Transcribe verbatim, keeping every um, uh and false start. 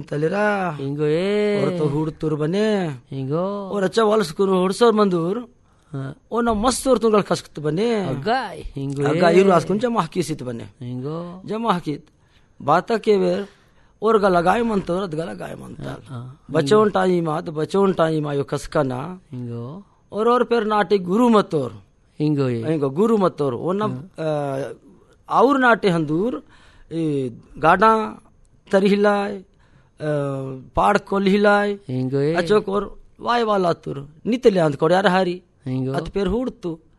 ಎಂತಲಿರಾ ಹಿಂಗೋ ಏ ಹೊರತು ಹುಡ್ತೂರು ಬನ್ನಿ ಹಿಂಗೋ ಅವ್ರ ಅಚ್ಚ ಹೊಲಸ್ಕೂರು ಹೊಡ್ಸೋರ್ ಮಂದೂರು ಓ ನಾವು ಮಸ್ತ್ ಅವ್ರ ತುಂಗಳು ಕಸ್ಕತ್ ಬನ್ನಿ ಅಗ್ಗಾಯ್ ಹಿಂಗೋ ಅಗ್ಗ ಇರು ಹಾಸ್ಕೊಂಡು ಜಮಾ ಹಾಕಿಸಿತ್ತು ಬನ್ನಿ ಹಿಂಗೋ ಜಮಾ ಹಾಕಿತ್ ಬಾತಕ್ಕೆ ಬೇರೆ और गला गाय म्हणतो रत गला गाय म्हणतात बचवन टाइम आत बचवन टाइम आयो कसकाना ಹಿಂಗೋ और और फिर नाटे गुरु मतोर ಹಿಂಗೋ ಹಿಂಗೋ ಗುರು मतोर ओन ಅವ್ರ ನಾಟೆ ಹಂದೂರ್ ಈ गाडा तरिहिलाय पाड़ कोल्हिलाय ಹಿಂಗೋ अचोक और वाय वाला तुर नितले अंत कोर यार हारी ಹಿಂಗೋ अत फिर हुड़तु